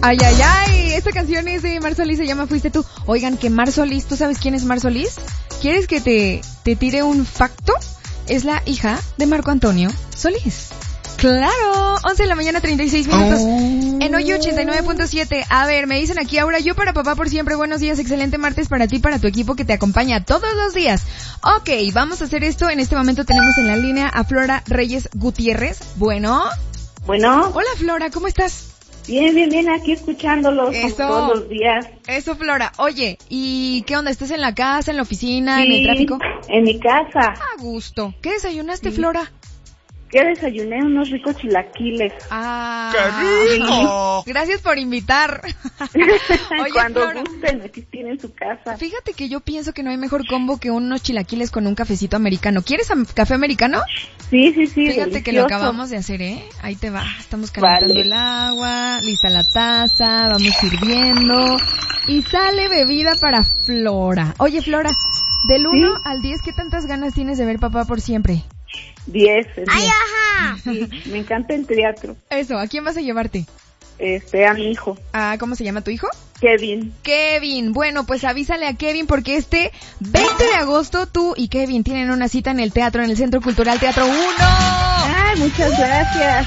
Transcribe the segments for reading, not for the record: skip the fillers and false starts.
Ay, ay, ay, esta canción es de Mar Solís, se llama Fuiste tú. Oigan, que Mar Solís, ¿tú sabes quién es Mar Solís? ¿Quieres que te tire un facto? Es la hija de Marco Antonio Solís. ¡Claro! 11 de la mañana, 36 minutos. En hoy 89.7. A ver, me dicen aquí, Aura, yo para papá por siempre. Buenos días, excelente martes para ti, para tu equipo que te acompaña todos los días. Ok, vamos a hacer esto. En este momento tenemos en la línea a Flora Reyes Gutiérrez. Bueno. Hola, Flora, ¿cómo estás? Bien, aquí escuchándolos todos los días. Eso, Flora. Oye, ¿y qué onda? ¿Estás en la casa, en la oficina, en el tráfico? En mi casa. A gusto. ¿Qué desayunaste, Flora? ¿Qué desayuné? Unos ricos chilaquiles. ¡Ah! ¡Qué rico! Gracias por invitar. Oye, cuando Flora, gusten, aquí tienen su casa. Fíjate que yo pienso que no hay mejor combo que unos chilaquiles con un cafecito americano. ¿Quieres café americano? Sí. Fíjate delicioso. Que lo acabamos de hacer, ¿eh? Ahí te va. Estamos calentando el agua, lista la taza, vamos sirviendo y sale bebida para Flora. Oye, Flora, del 1 al 10, ¿qué tantas ganas tienes de ver papá por siempre? 10. ¡Ay, ajá! Sí, me encanta el teatro. Eso, ¿a quién vas a llevarte? A mi hijo. Ah, ¿cómo se llama tu hijo? Kevin. Bueno, pues avísale a Kevin porque este 20 de agosto tú y Kevin tienen una cita en el teatro, en el Centro Cultural Teatro 1. ¡Ay, muchas gracias!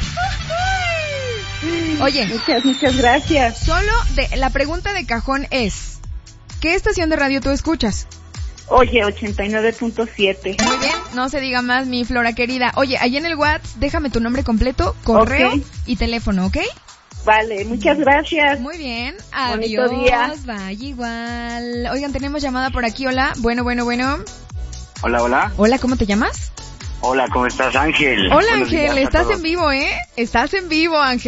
Oye, muchas gracias. Solo la pregunta de cajón es, ¿qué estación de radio tú escuchas? Oye, 89.7. Muy bien, no se diga más, mi Flora querida. Oye, ahí en el WhatsApp, déjame tu nombre completo, correo y teléfono, ¿ok? Vale, muchas gracias. Muy bien, bonito adiós, día. Vaya igual. Oigan, tenemos llamada por aquí, hola. Bueno. Hola. Hola, ¿cómo te llamas? Hola, ¿cómo estás, Ángel? Hola, Ángel, estás en vivo, ¿eh? Estás en vivo, Ángel.